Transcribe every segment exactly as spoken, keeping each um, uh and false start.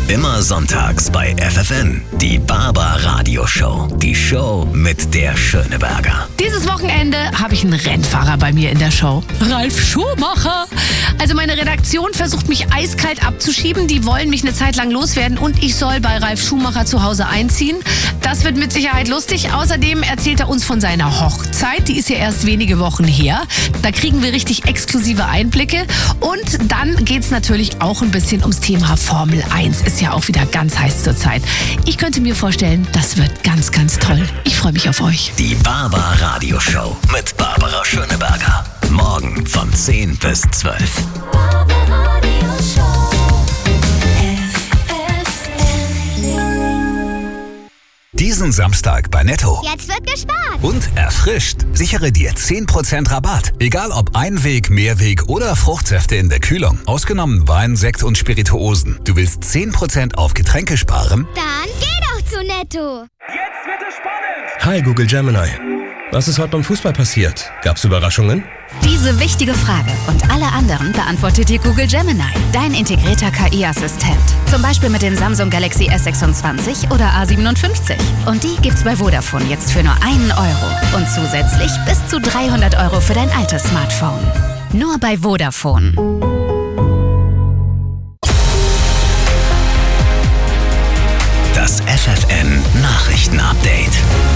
Immer sonntags bei F F N. Die Barber Radio Show. Die Show mit der Schöneberger. Dieses Wochenende habe ich einen Rennfahrer bei mir in der Show. Ralf Schumacher. Also meine Redaktion versucht mich eiskalt abzuschieben. Die wollen mich eine Zeit lang loswerden und ich soll bei Ralf Schumacher zu Hause einziehen. Das wird mit Sicherheit lustig. Außerdem erzählt er uns von seiner Hochzeit. Die ist ja erst wenige Wochen her. Da kriegen wir richtig exklusive Einblicke. Und dann geht es natürlich auch ein bisschen ums Thema Formel eins. Ist ja auch wieder ganz heiß zur Zeit. Ich könnte mir vorstellen, das wird ganz, ganz toll. Ich freue mich auf euch. Die Barber Radio Show mit Barbara Schöneberger. Morgen von zehn bis zwölf. Diesen Samstag bei Netto. Jetzt wird gespart. Und erfrischt. Sichere dir zehn Prozent Rabatt. Egal ob Einweg, Mehrweg oder Fruchtsäfte in der Kühlung. Ausgenommen Wein, Sekt und Spirituosen. Du willst zehn Prozent auf Getränke sparen? Dann geh doch zu Netto. Jetzt wird es spannend. Hi Google Gemini. Was ist heute beim Fußball passiert? Gab's Überraschungen? Diese wichtige Frage und alle anderen beantwortet dir Google Gemini, dein integrierter K I-Assistent. Zum Beispiel mit den Samsung Galaxy S sechsundzwanzig oder A siebenundfünfzig. Und die gibt's bei Vodafone jetzt für nur einen Euro. Und zusätzlich bis zu dreihundert Euro für dein altes Smartphone. Nur bei Vodafone. Das F F N Nachrichten-Update.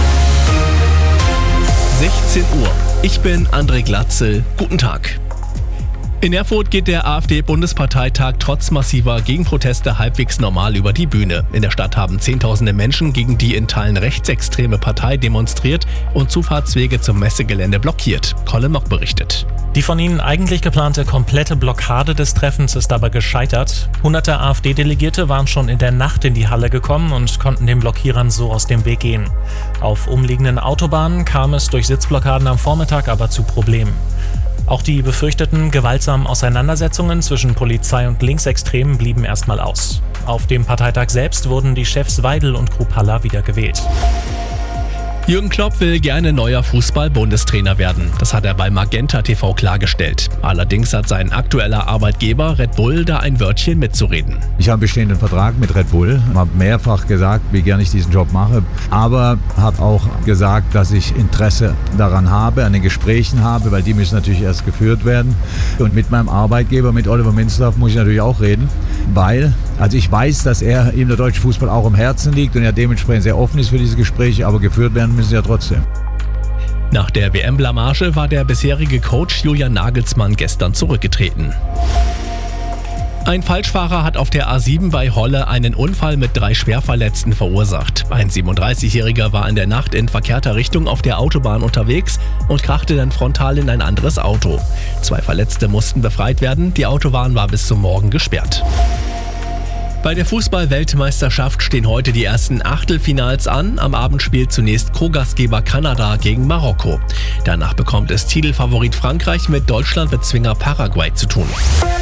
sechzehn Uhr. Ich bin André Glatzel. Guten Tag. In Erfurt geht der AfD-Bundesparteitag trotz massiver Gegenproteste halbwegs normal über die Bühne. In der Stadt haben Zehntausende Menschen gegen die in Teilen rechtsextreme Partei demonstriert und Zufahrtswege zum Messegelände blockiert. Colin Mock berichtet. Die von ihnen eigentlich geplante komplette Blockade des Treffens ist aber gescheitert. Hunderte AfD-Delegierte waren schon in der Nacht in die Halle gekommen und konnten den Blockierern so aus dem Weg gehen. Auf umliegenden Autobahnen kam es durch Sitzblockaden am Vormittag aber zu Problemen. Auch die befürchteten gewaltsamen Auseinandersetzungen zwischen Polizei und Linksextremen blieben erstmal aus. Auf dem Parteitag selbst wurden die Chefs Weidel und Krupalla wieder gewählt. Jürgen Klopp will gerne neuer Fußball-Bundestrainer werden. Das hat er bei Magenta T V klargestellt. Allerdings hat sein aktueller Arbeitgeber Red Bull da ein Wörtchen mitzureden. Ich habe einen bestehenden Vertrag mit Red Bull, habe mehrfach gesagt, wie gerne ich diesen Job mache, aber habe auch gesagt, dass ich Interesse daran habe, an den Gesprächen habe, weil die müssen natürlich erst geführt werden. Und mit meinem Arbeitgeber, mit Oliver Minzlaff, muss ich natürlich auch reden, weil, also ich weiß, dass er ihm der deutsche Fußball auch im Herzen liegt und er dementsprechend sehr offen ist für diese Gespräche, aber geführt werden müssen sie ja trotzdem. Nach der W M-Blamage war der bisherige Coach Julian Nagelsmann gestern zurückgetreten. Ein Falschfahrer hat auf der A sieben bei Holle einen Unfall mit drei Schwerverletzten verursacht. Ein siebenunddreißigjähriger war in der Nacht in verkehrter Richtung auf der Autobahn unterwegs und krachte dann frontal in ein anderes Auto. Zwei Verletzte mussten befreit werden, die Autobahn war bis zum Morgen gesperrt. Bei der Fußball-Weltmeisterschaft stehen heute die ersten Achtelfinals an. Am Abend spielt zunächst Co-Gastgeber Kanada gegen Marokko. Danach bekommt es Titelfavorit Frankreich mit Deutschlandbezwinger Paraguay zu tun.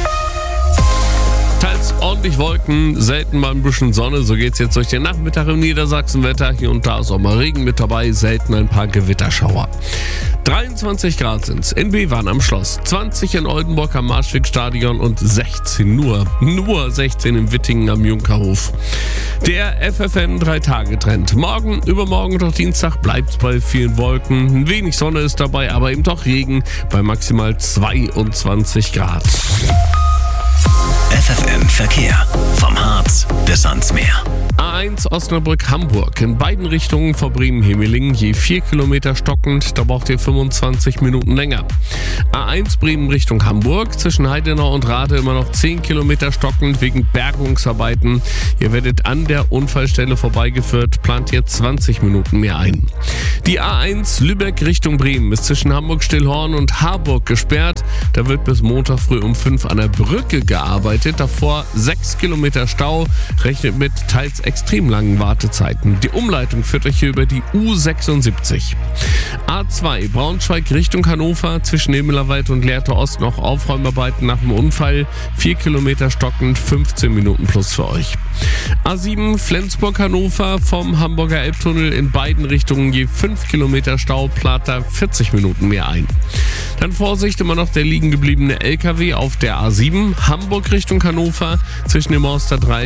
Teils ordentlich Wolken, selten mal ein bisschen Sonne. So geht's jetzt durch den Nachmittag im Niedersachsenwetter. Hier und da ist auch mal Regen mit dabei, selten ein paar Gewitterschauer. dreiundzwanzig Grad sind's in Bevern am Schloss, zwanzig in Oldenburg am Marschwegstadion und sechzehn nur, nur sechzehn in Wittingen am Junkerhof. Der F F N drei Tage Trend. Morgen, übermorgen und auch Dienstag bleibt's bei vielen Wolken. Ein wenig Sonne ist dabei, aber eben doch Regen bei maximal zweiundzwanzig Grad. F F N Verkehr. Vom Harz bis ans Meer. A eins Osnabrück-Hamburg. In beiden Richtungen vor Bremen-Hemelingen je vier Kilometer stockend. Da braucht ihr fünfundzwanzig Minuten länger. A eins Bremen Richtung Hamburg. Zwischen Heidenau und Rade immer noch zehn Kilometer stockend wegen Bergungsarbeiten. Ihr werdet an der Unfallstelle vorbeigeführt. Plant ihr zwanzig Minuten mehr ein. Die A eins Lübeck Richtung Bremen ist zwischen Hamburg-Stillhorn und Harburg gesperrt. Da wird bis Montag früh um fünf an der Brücke gearbeitet. Davor sechs Kilometer Stau. Rechnet mit teils extrem langen Wartezeiten. Die Umleitung führt euch hier über die U sechsundsiebzig. A zwei Braunschweig Richtung Hannover. Zwischen Himmelerwald und Lehrte Ost noch Aufräumarbeiten nach dem Unfall. vier Kilometer stockend, fünfzehn Minuten plus für euch. A sieben Flensburg-Hannover vom Hamburger Elbtunnel in beiden Richtungen je fünf Kilometer Stau, plant da vierzig Minuten mehr ein. Dann Vorsicht, immer noch der liegen gebliebene L K W auf der A sieben Hamburg Richtung Hannover zwischen dem Morster Dreieck und Rahmen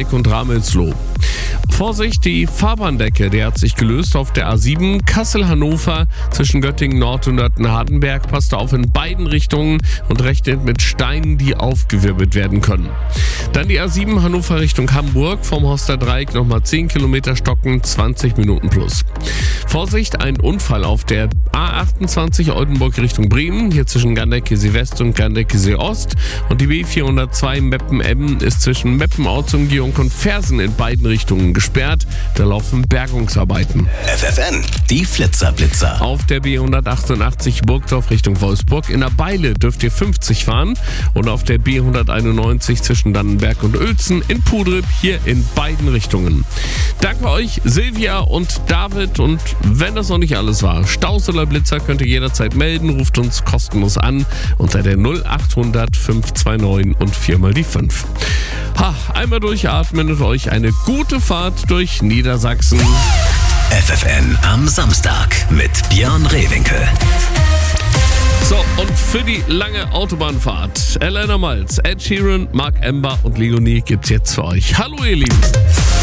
Ramelsloh. Vorsicht, die Fahrbahndecke, die hat sich gelöst auf der A sieben Kassel-Hannover zwischen Göttingen Nord und Nörten-Hardenberg. Passt auf in beiden Richtungen und rechnet mit Steinen, die aufgewirbelt werden können. Dann die A sieben Hannover Richtung Hamburg, vom Horster Dreieck nochmal zehn Kilometer stocken, zwanzig Minuten plus. Vorsicht, ein Unfall auf der A achtundzwanzig Oldenburg Richtung Bremen, hier zwischen Gandeckesee West und Gandeckesee Ost. Und die B vierhundertzwei Meppen-Emmen ist zwischen Meppen-Ortsumgehung und Fersen in beiden Richtungen gesperrt. Da laufen Bergungsarbeiten. F F N, die Flitzer-Blitzer. Auf der B hundertachtundachtzig Burgdorf Richtung Wolfsburg in der Beile dürft ihr fünfzig fahren. Und auf der B hunderteinundneunzig zwischen Dannenberg und Uelzen in Pudrip hier in beiden Richtungen. Danke euch, Silvia und David. Und wenn das noch nicht alles war, Staus oder Blitzer könnt ihr jederzeit melden. Ruft uns kostenlos an unter der null achthundert fünf zwei neun und viermal die fünf. Ha, einmal durchatmen und euch eine gute Fahrt durch Niedersachsen. F F N am Samstag mit Björn Rehwinkel. So, und für die lange Autobahnfahrt, Elena Malz, Ed Sheeran, Mark Ember und Leonie gibt's jetzt für euch. Hallo ihr Lieben.